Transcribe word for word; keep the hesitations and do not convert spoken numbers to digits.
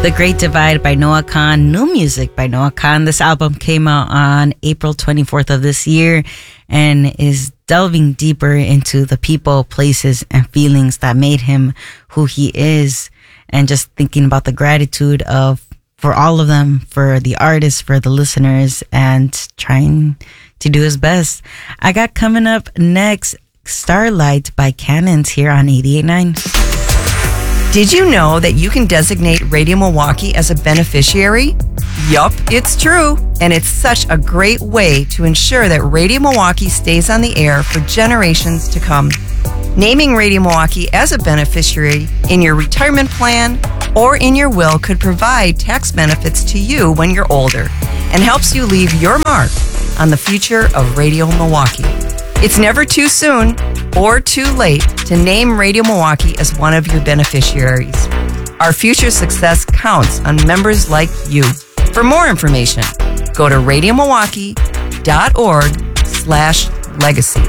The Great Divide by Noah Kahan, new music by Noah Kahan. This album came out on April twenty-fourth of this year and is delving deeper into the people, places, and feelings that made him who he is, and just thinking about the gratitude of for all of them, for the artists, for the listeners, and trying to do his best. I got coming up next, Starlight by Cannons here on eighty-eight point nine. Did you know that you can designate Radio Milwaukee as a beneficiary? Yup, it's true. And it's such a great way to ensure that Radio Milwaukee stays on the air for generations to come. Naming Radio Milwaukee as a beneficiary in your retirement plan or in your will could provide tax benefits to you when you're older and helps you leave your mark on the future of Radio Milwaukee. It's never too soon or too late to name Radio Milwaukee as one of your beneficiaries. Our future success counts on members like you. For more information, go to radio milwaukee dot org slash legacy.